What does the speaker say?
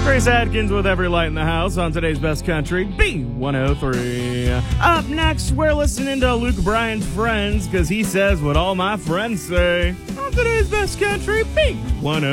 Grace Adkins with Every Light in the House on today's Best Country, B103. Up next, we're listening to Luke Bryan's Friends, because he says what all my friends say on today's Best Country, B103.